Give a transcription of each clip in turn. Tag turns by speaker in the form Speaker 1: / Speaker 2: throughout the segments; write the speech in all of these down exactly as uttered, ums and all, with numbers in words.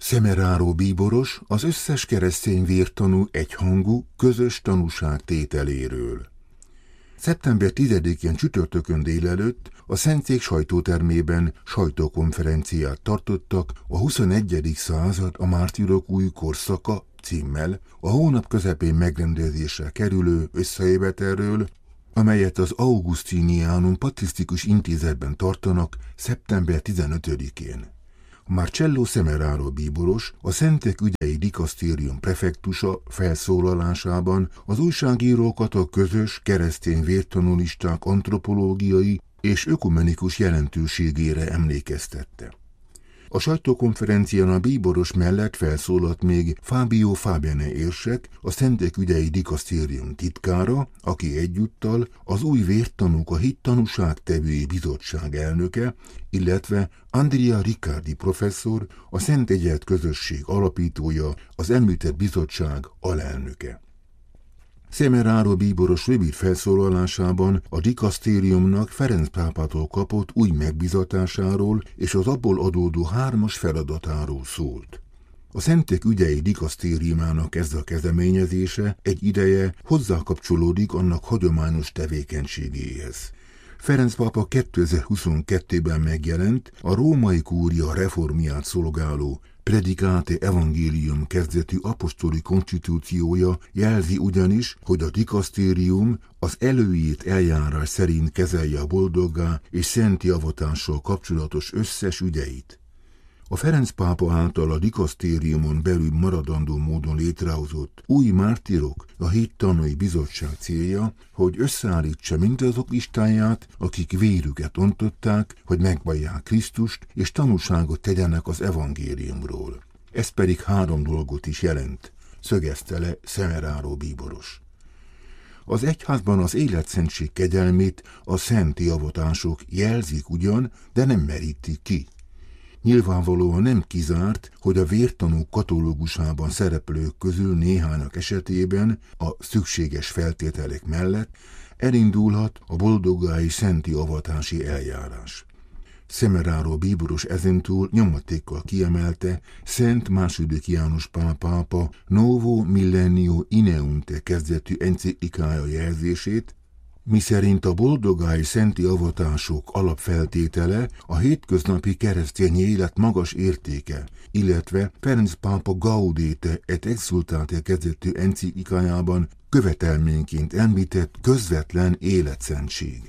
Speaker 1: Semeraro bíboros az összes keresztény vértanú egyhangú, közös tanúságtételéről. szeptember tizedikén csütörtökön délelőtt a Szentszék sajtótermében sajtókonferenciát tartottak a huszonegyedik század a mártírok új korszaka címmel a hónap közepén megrendezésre kerülő összejövetelről, amelyet az Augustinianum Patrisztikus Intézetben tartanak szeptember tizenötödikén. Marcello Semeraro bíboros, a Szentek ügyei dikasztérium prefektusa felszólalásában az újságírókat a közös keresztény vértanúlisták antropológiai és ökumenikus jelentőségére emlékeztette. A sajtókonferencián a bíboros mellett felszólalt még Fábio Fabiane érsek, a Szentek ügyei dikasztérium titkára, aki egyúttal az új vértanúk a hit tanúságtevői bizottság elnöke, illetve Andrea Riccardi professzor, a Szent Egyház közösség alapítója, az említett bizottság alelnöke. Semeraro bíboros rövid felszólalásában a dikasztériumnak Ferenc pápától kapott új megbizatásáról és az abból adódó hármas feladatáról szólt. A Szentek ügyei dikasztériumának ez a kezdeményezése egy ideje hozzákapcsolódik annak hagyományos tevékenységéhez. Ferenc pápa kétezer-huszonkettőben megjelent a római kúria reformját szolgáló Predicate Evangelium kezdetű apostoli konstitúciója jelzi ugyanis, hogy a dikasztérium az előírt eljárás szerint kezelje a boldoggá és szenti avatással kapcsolatos összes ügyeit. A Ferenc pápa által a dikasztériumon belül maradandó módon létrehozott új mártírok, a hit tanúi bizottság célja, hogy összeállítsa mindazok listáját, akik vérüket ontották, hogy megvallják Krisztust és tanúságot tegyenek az evangéliumról. Ez pedig három dolgot is jelent, szögezte le Semeraro bíboros. Az egyházban az életszentség kegyelmét a szenti avatások jelzik ugyan, de nem merítik ki. Nyilvánvalóan nem kizárt, hogy a vértanúk katalógusában szereplők közül néhányak esetében a szükséges feltételek mellett elindulhat a boldoggái szenti avatási eljárás. Semeraro bíboros ezentúl nyomatékkal kiemelte Szent második János Pál pápa Novo Millennio Ineunte kezdetű enciklikája jelzését, miszerint a boldoggái szenti avatások alapfeltétele a hétköznapi keresztény élet magas értéke, illetve Ferenc pápa Gaudete et Exsultate kezdetű enciklikájában követelményként említett közvetlen életszentség.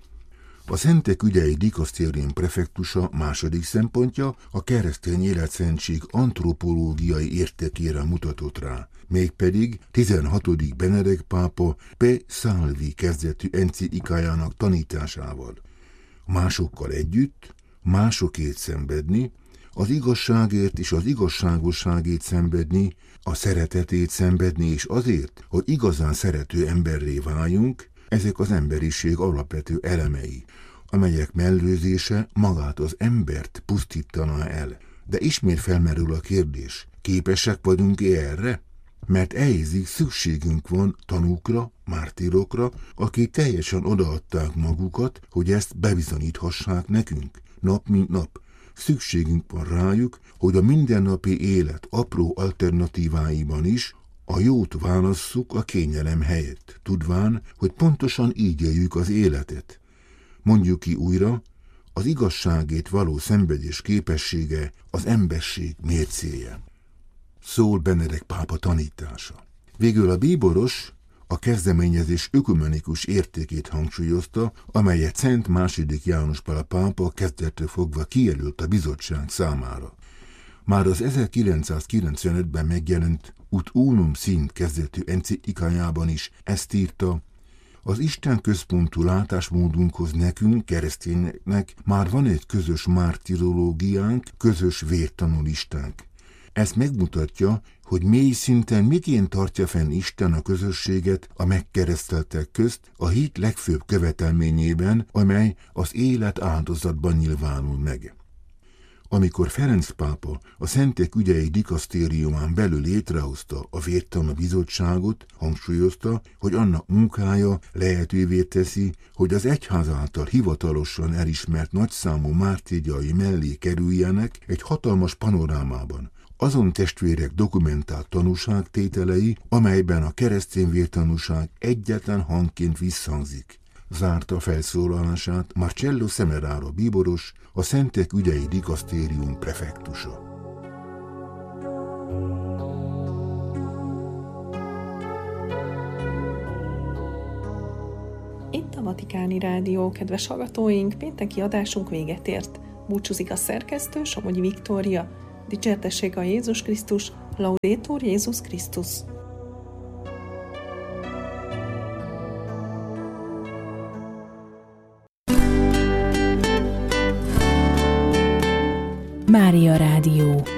Speaker 1: A Szentek ügyei dikasztérium prefektusa második szempontja a keresztény életszentség antropológiai értékére mutatott rá, mégpedig tizenhatodik Benedek pápa Pe Salvi kezdetű enciklikájának tanításával. Másokkal együtt, másokért szenvedni, az igazságért és az igazságosságért szenvedni, a szeretetét szenvedni és azért, hogy igazán szerető emberré váljunk, ezek az emberiség alapvető elemei, amelyek mellőzése magát az embert pusztítaná el. De ismét felmerül a kérdés, képesek vagyunk-e erre? Mert ehhez szükségünk van tanúkra, mártírokra, akik teljesen odaadták magukat, hogy ezt bebizonyíthassák nekünk, nap mint nap. Szükségünk van rájuk, hogy a mindennapi élet apró alternatíváiban is a jót válasszuk a kényelem helyett, tudván, hogy pontosan így éljük az életet. Mondjuk ki újra, az igazságért való szenvedés képessége az emberség mércéje. Szól Benedek pápa tanítása. Végül a bíboros a kezdeményezés ökumenikus értékét hangsúlyozta, amelyet Szent második János Pál pápa kezdettől fogva kijelölt a bizottság számára. Már az ezerkilencszázkilencvenötben megjelent Ut Unum Sint kezdetű enciklikájában is ezt írta: az Isten központú látásmódunkhoz nekünk, keresztényeknek már van egy közös mártirológiánk, közös vértanúlistánk. Ez megmutatja, hogy mély szinten miként tartja fenn Isten a közösséget a megkereszteltek közt a hit legfőbb követelményében, amely az élet áldozatban nyilvánul meg. Amikor Ferenc pápa a Szentek ügyei dikasztériumán belül létrehozta a vértanú bizottságot, hangsúlyozta, hogy annak munkája lehetővé teszi, hogy az egyház által hivatalosan elismert nagyszámú mártírjai mellé kerüljenek egy hatalmas panorámában, azon testvérek dokumentált tanúságtételei, amelyben a keresztény vértanúság egyetlen hangként visszhangzik. Zárta felszólalását Marcello Semeraro bíboros, a Szentek ügyei dikasztérium prefektusa.
Speaker 2: Itt a Vatikáni Rádió, kedves hallgatóink, pénteki adásunk véget ért. Búcsúzik a szerkesztő, Somogyi Viktória. Dicsértessék a Jézus Krisztus, Laudetur Jézus Krisztus.
Speaker 3: Mária Rádió.